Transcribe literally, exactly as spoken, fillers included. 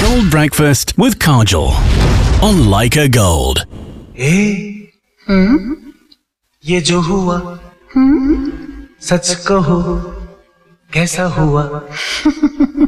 Gold Breakfast with Kajal on Leica Gold. ए, ये जो हुआ सच कहो कैसा हुआ